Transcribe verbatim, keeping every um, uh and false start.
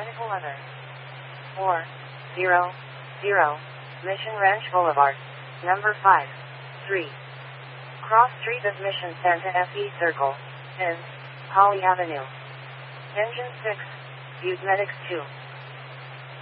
Medical Weather. four zero zero. Mission Ranch Boulevard. Number five three. Cross Street of Mission Santa Fe Circle. N. Holly Avenue. Engine six. Views Medics two.